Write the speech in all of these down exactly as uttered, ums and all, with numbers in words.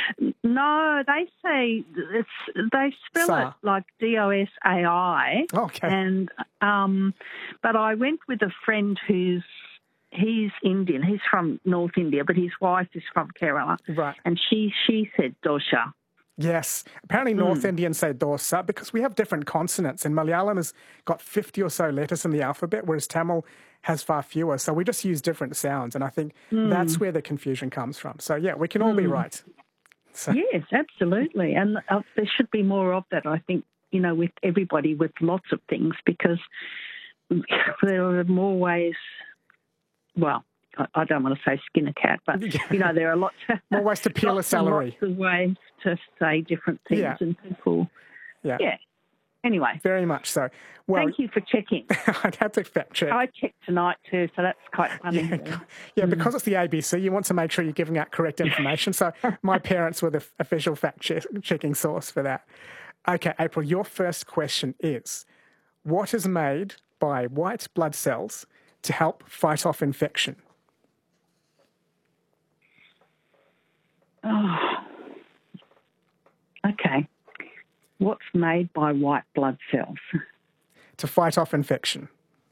No, they say it's they spell Sa. it like D O S A I. Okay. And um, but I went with a friend who's he's Indian. He's from North India, but his wife is from Kerala. Right. And she she said dosha. Yes. Apparently North Mm. Indians say dosa because we have different consonants. And Malayalam has got fifty or so letters in the alphabet, whereas Tamil has far fewer. So we just use different sounds. And I think Mm. that's where the confusion comes from. So, yeah, we can all be Mm. right. So, Yes, absolutely. And uh, there should be more of that, I think, you know, with everybody with lots of things, because there are more ways, well, I, I don't want to say skin a cat, but, you know, there are lots more ways to peel a lots and celery. lots of ways to say different things Yeah. and people, Yeah. yeah. Anyway. Very much so. Well, thank you for checking. I'd have to fact check. I checked tonight too, so that's quite funny. Yeah, yeah, because it's the A B C, you want to make sure you're giving out correct information. So my parents were the official fact-checking source for that. Okay, April, your first question is, what is made by white blood cells to help fight off infection? Oh. Okay. What's made by white blood cells? To fight off infection.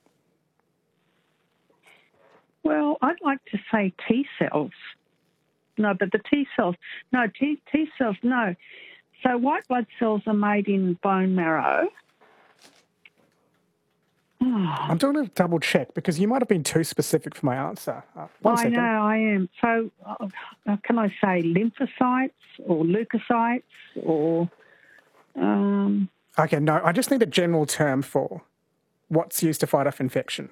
Well, I'd like to say T cells. No, but the T cells, no, T, T cells, no. So white blood cells are made in bone marrow. I'm doing a double check because you might have been too specific for my answer. Uh, one I second. know, I am. So uh, can I say lymphocytes or leukocytes or... Um, Okay, no, I just need a general term for what's used to fight off infection.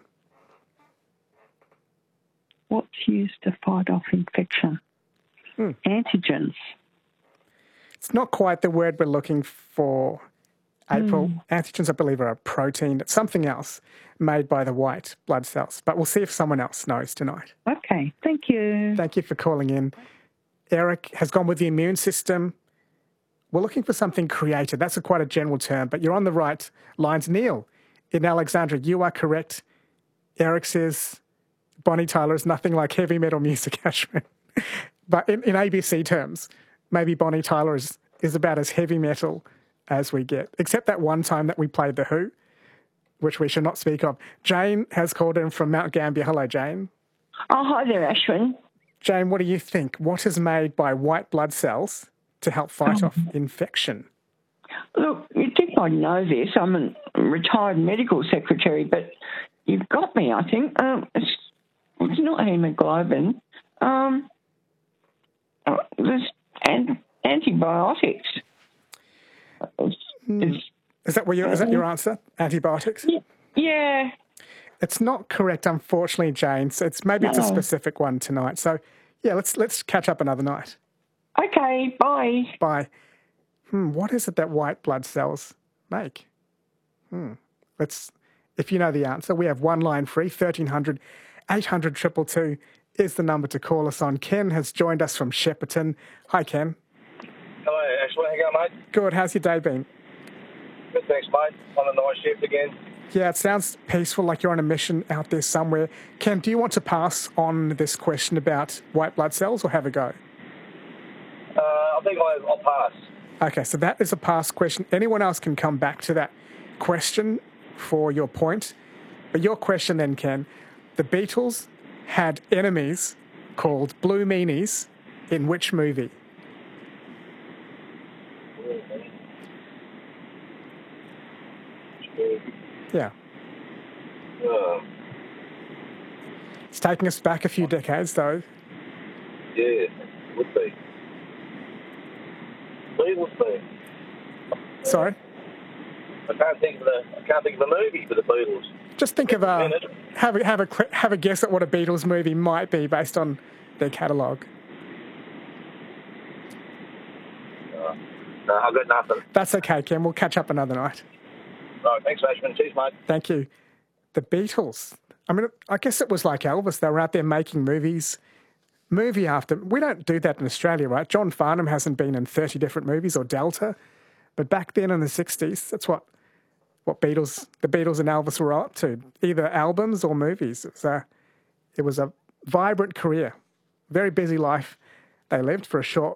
What's used to fight off infection? Hmm. Antigens. It's not quite the word we're looking for, April. Mm. Antigens, I believe, are a protein. It's something else made by the white blood cells. But we'll see if someone else knows tonight. Okay, thank you. Thank you for calling in. Eric has gone with the immune system. We're looking for something creative. That's a quite a general term, but you're on the right lines. Neil, in Alexandria, you are correct. Eric says Bonnie Tyler is nothing like heavy metal music, Ashwin. But in, in A B C terms, maybe Bonnie Tyler is, is about as heavy metal as we get, except that one time that we played The Who, which we should not speak of. Jane has called in from Mount Gambier. Hello, Jane. Oh, hi there, Ashwin. Jane, what do you think? What is made by white blood cells to help fight um, off infection? Look, you'd think I know this. I'm a retired medical secretary, but you've got me, I think. Um, it's, it's not hemoglobin. Um, uh, there's an, antibiotics. It's, it's, is that what you, is that your answer? Antibiotics? Yeah. It's not correct, unfortunately, Jane. So it's maybe no. It's a specific one tonight. So yeah, let's let's catch up another night. Okay, bye. Bye. Hmm, what is it that white blood cells make? Hmm. Let's, if you know the answer, we have one line free, thirteen hundred, eight hundred, two two two is the number to call us on. Ken has joined us from Shepparton. Hi, Ken. Hello, Ashley. How you going, mate? Good. How's your day been? Good, thanks, mate. On a night shift again. Yeah, it sounds peaceful, like you're on a mission out there somewhere. Ken, do you want to pass on this question about white blood cells or have a go? Uh, I think I, I'll pass. Okay, so that is a pass question. Anyone else can come back to that question for your point. But your question then, Ken, the Beatles had enemies called Blue Meanies in which movie? Yeah. Uh, it's taking us back a few decades, though. Yeah, would be. Beatles theme. Sorry? I can't think of the I can't think of the movie for the Beatles. Just think of a have a have a have a guess at what a Beatles movie might be based on their catalogue. Uh, no, I've got nothing. That's okay, Ken. We'll catch up another night. All right, thanks, Ashman. Cheers, mate. Thank you. The Beatles. I mean, I guess it was like Elvis. They were out there making movies, movie after. We don't do that in Australia, right? John Farnham hasn't been in thirty different movies, or Delta. But back then in the sixties, that's what what Beatles, the Beatles and Elvis were up to, either albums or movies. It was a, it was a vibrant career, very busy life they lived for a short